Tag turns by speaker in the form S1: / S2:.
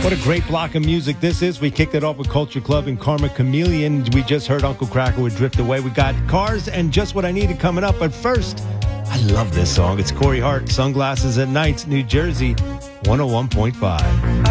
S1: What a great block of music this is. We kicked it off with Culture Club and Karma Chameleon. We just heard Uncle Kracker with Drift Away. We got Cars and Just What I Needed coming up. But first, I love this song. It's Corey Hart, Sunglasses at Night, New Jersey, 101.5.